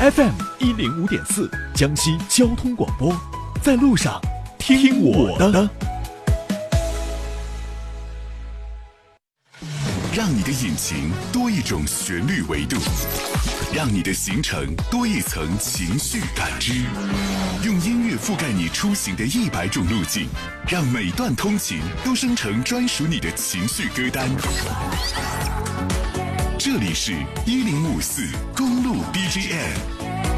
FM105.4，江西交通广播，在路上听我的。 让你的引擎多一种旋律维度，让你的行程多一层情绪感知，用音乐覆盖你出行的100种路径，让每段通勤都生成专属你的情绪歌单。这里是1054公路 BGM。